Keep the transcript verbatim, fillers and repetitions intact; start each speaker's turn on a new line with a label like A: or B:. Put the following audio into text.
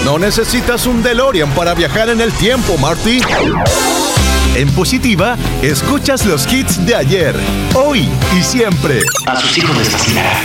A: No necesitas un DeLorean para viajar en el tiempo, Marty. En Positiva, escuchas los hits de ayer, hoy y siempre.
B: A sus hijos les fascinará.